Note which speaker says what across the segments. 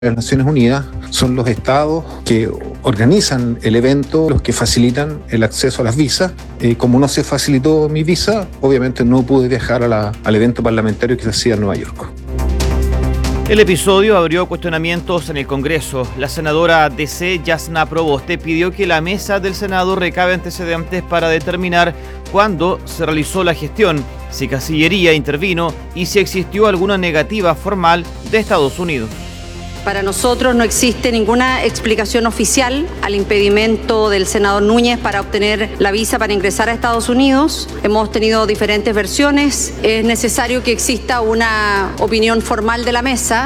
Speaker 1: las Naciones Unidas, son los estados que organizan el evento, los que facilitan el acceso a las visas. Como no se facilitó mi visa, obviamente no pude viajar al evento parlamentario que se hacía en Nueva York.
Speaker 2: El episodio abrió cuestionamientos en el Congreso. La senadora DC, Jasna Proboste, pidió que la mesa del Senado recabe antecedentes para determinar cuándo se realizó la gestión, si Cancillería intervino y si existió alguna negativa formal de Estados Unidos.
Speaker 3: Para nosotros no existe ninguna explicación oficial al impedimento del senador Núñez para obtener la visa para ingresar a Estados Unidos. Hemos tenido diferentes versiones. Es necesario que exista una opinión formal de la mesa.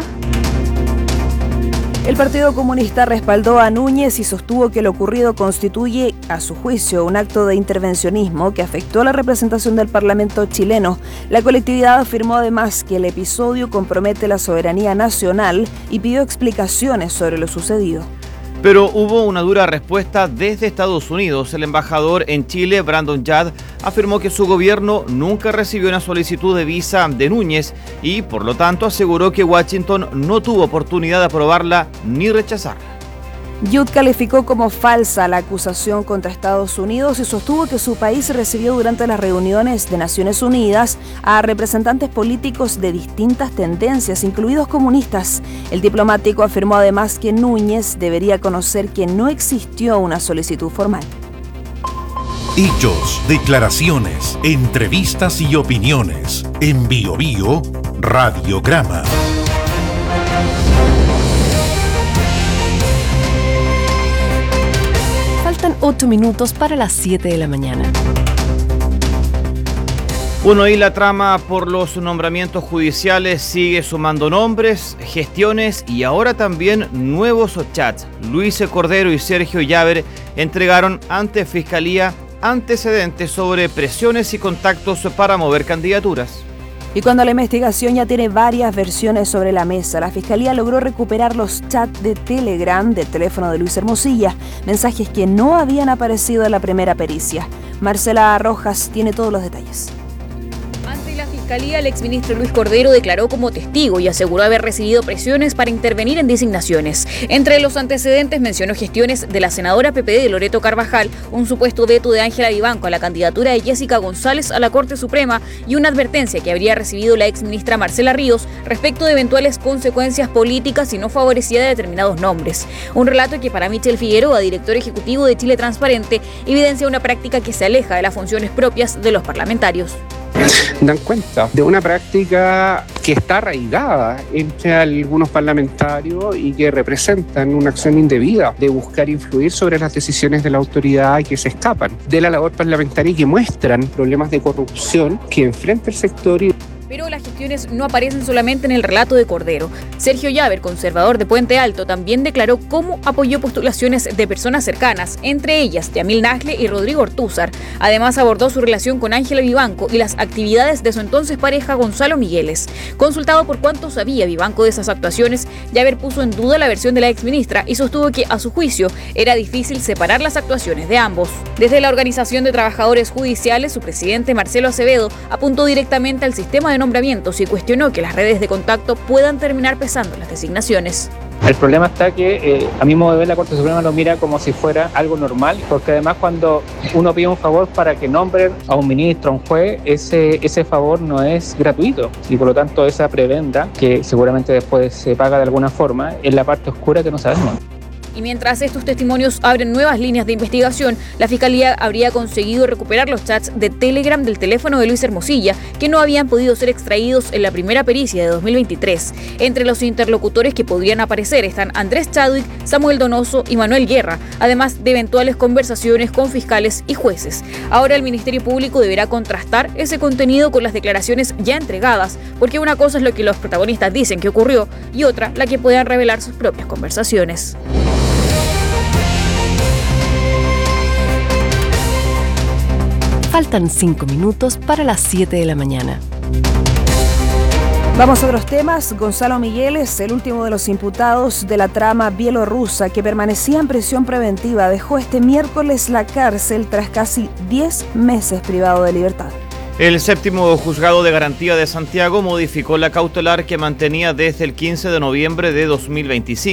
Speaker 4: El Partido Comunista respaldó a Núñez y sostuvo que lo ocurrido constituye, a su juicio, un acto de intervencionismo que afectó a la representación del Parlamento chileno. La colectividad afirmó además que el episodio compromete la soberanía nacional y pidió explicaciones sobre lo sucedido.
Speaker 2: Pero hubo una dura respuesta desde Estados Unidos. El embajador en Chile, Brandon Judd, afirmó que su gobierno nunca recibió una solicitud de visa de Núñez y, por lo tanto, aseguró que Washington no tuvo oportunidad de aprobarla ni rechazarla.
Speaker 4: Judd calificó como falsa la acusación contra Estados Unidos y sostuvo que su país recibió durante las reuniones de Naciones Unidas a representantes políticos de distintas tendencias, incluidos comunistas. El diplomático afirmó además que Núñez debería conocer que no existió una solicitud formal.
Speaker 5: Hechos, declaraciones, entrevistas y opiniones. En BioBio, Radiograma.
Speaker 6: Faltan 8 minutos para las 7 de la mañana.
Speaker 2: Bueno, y la trama por los nombramientos judiciales sigue sumando nombres, gestiones y ahora también nuevos chats. Luis Cordero y Sergio Llaver entregaron ante Fiscalía antecedentes sobre presiones y contactos para mover candidaturas.
Speaker 4: Y cuando la investigación ya tiene varias versiones sobre la mesa, la Fiscalía logró recuperar los chats de Telegram del teléfono de Luis Hermosilla, mensajes que no habían aparecido en la primera pericia. Marcela Rojas tiene todos los detalles.
Speaker 7: Ante la Fiscalía, el exministro Luis Cordero declaró como testigo y aseguró haber recibido presiones para intervenir en designaciones. Entre los antecedentes mencionó gestiones de la senadora PPD Loreto Carvajal, un supuesto veto de Ángela Vivanco a la candidatura de Jessica González a la Corte Suprema y una advertencia que habría recibido la exministra Marcela Ríos respecto de eventuales consecuencias políticas si no favorecía de determinados nombres. Un relato que para Michel Figueroa, director ejecutivo de Chile Transparente, evidencia una práctica que se aleja de las funciones propias de los parlamentarios.
Speaker 8: Dan cuenta de una práctica que está arraigada entre algunos parlamentarios y que representan una acción indebida de buscar influir sobre las decisiones de la autoridad y que se escapan de la labor parlamentaria y que muestran problemas de corrupción que enfrenta el sector.
Speaker 7: Pero las gestiones no aparecen solamente en el relato de Cordero. Sergio Llaver, conservador de Puente Alto, también declaró cómo apoyó postulaciones de personas cercanas, entre ellas Yamil Nasle y Rodrigo Ortúzar. Además abordó su relación con Ángela Vivanco y las actividades de su entonces pareja Gonzalo Migueles. Consultado por cuánto sabía Vivanco de esas actuaciones, Llaver puso en duda la versión de la exministra y sostuvo que, a su juicio, era difícil separar las actuaciones de ambos. Desde la Organización de Trabajadores Judiciales, su presidente Marcelo Acevedo apuntó directamente al sistema de nombramientos y cuestionó que las redes de contacto puedan terminar pesando en las designaciones.
Speaker 9: El problema está que a mi modo de ver la Corte Suprema lo mira como si fuera algo normal, porque además cuando uno pide un favor para que nombren a un ministro, a un juez, ese favor no es gratuito y por lo tanto esa prebenda, que seguramente después se paga de alguna forma, es la parte oscura que no sabemos.
Speaker 7: Y mientras estos testimonios abren nuevas líneas de investigación, la Fiscalía habría conseguido recuperar los chats de Telegram del teléfono de Luis Hermosilla, que no habían podido ser extraídos en la primera pericia de 2023. Entre los interlocutores que podrían aparecer están Andrés Chadwick, Samuel Donoso y Manuel Guerra, además de eventuales conversaciones con fiscales y jueces. Ahora el Ministerio Público deberá contrastar ese contenido con las declaraciones ya entregadas, porque una cosa es lo que los protagonistas dicen que ocurrió y otra la que puedan revelar sus propias conversaciones.
Speaker 6: Faltan 5 minutos para las 7 de la mañana.
Speaker 4: Vamos a otros temas. Gonzalo Migueles, el último de los imputados de la trama bielorrusa que permanecía en prisión preventiva, dejó este miércoles la cárcel tras casi 10 meses privado de libertad.
Speaker 2: El séptimo juzgado de garantía de Santiago modificó la cautelar que mantenía desde el 15 de noviembre de 2025.